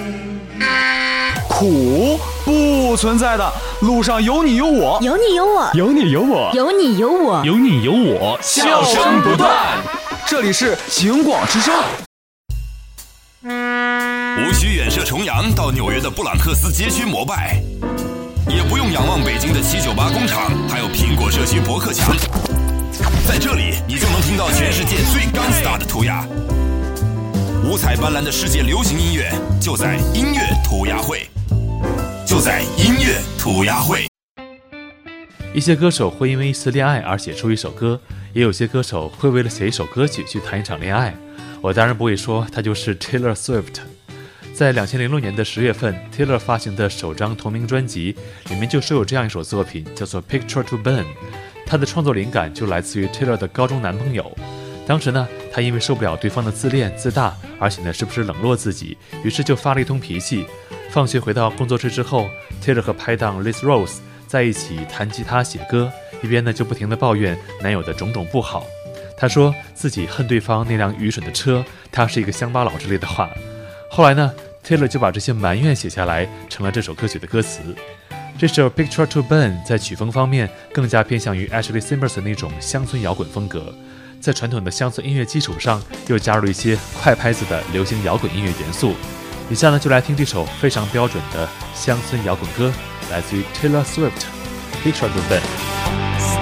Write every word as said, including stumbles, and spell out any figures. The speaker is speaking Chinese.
苦不存在的，路上有你有我， 有你有我， 有你有我， 有你有我， 有你有我， 笑声不断。这里是警广之声。 无需远涉重洋到纽约的布朗克斯街区膜拜，也不用仰望北京的七九八工厂，还有苹果社区博客墙。在这里，你就能听到全世界最钢 star 的涂鸦。五彩斑斓的世界流行音乐，就在音乐涂鸦会，就在音乐涂鸦会。 一些歌手会因为一次恋爱而写出一首歌，也有些歌手会为了写一首歌曲去谈一场恋爱。我当然不会说他就是 Taylor Swift。在二零零六年的十月份 ，Taylor 发行的首张同名专辑里面就收有这样一首作品，叫做 Picture to Burn。他的创作灵感就来自于 Taylor 的高中男朋友。当时呢，他因为受不了对方的自恋自大，而且呢时不时冷落自己，于是就发了一通脾气。放学回到工作室之后 ，Taylor 和拍档 Liz Rose 在一起弹吉他写歌，一边呢就不停地抱怨男友的种种不好。他说自己恨对方那辆愚蠢的车，他是一个乡巴佬之类的话。后来呢 ，Taylor 就把这些埋怨写下来，成了这首歌曲的歌词。这首 Picture to Burn 在曲风方面更加偏向于 Ashley Simpson 那种乡村摇滚风格，在传统的乡村音乐基础上，又加入一些快拍子的流行摇滚音乐元素。以下呢，就来听这首非常标准的乡村摇滚歌，来自于 Taylor Swift， Picture to Burn。